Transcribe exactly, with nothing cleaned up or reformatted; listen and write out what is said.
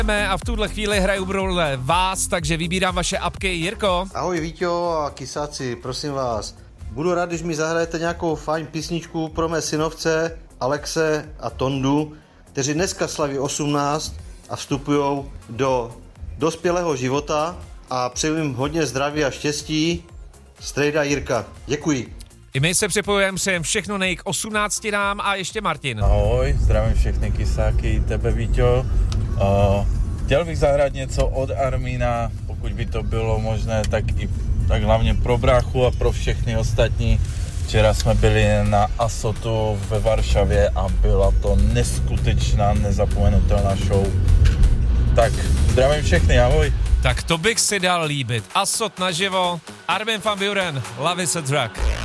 a v tuhle chvíli hraju role vás, takže vybírám vaše apky. Jirko. Ahoj Víťo a kysáci, prosím vás. Budu rád, když mi zahrajete nějakou fajn písničku pro mé synovce Alexe a Tondu, kteří dneska slaví osmnáct a vstupují do dospělého života a přeju jim hodně zdraví a štěstí. Strejda Jirka. Děkuji. I my se připojujeme, přejem všechno nej k osmnáctinám a ještě Martin. Ahoj, zdravím všechny kysáky, tebe Víťo. Uh, chtěl bych zahrát něco od Armína, pokud by to bylo možné, tak i tak hlavně pro bráchu a pro všechny ostatní. Včera jsme byli na Asotu ve Varšavě a byla to neskutečná, nezapomenutelná show. Tak zdravím všechny, ahoj. Tak to bych si dal líbit. Asot naživo, Armin van Buuren, Love is a Drug.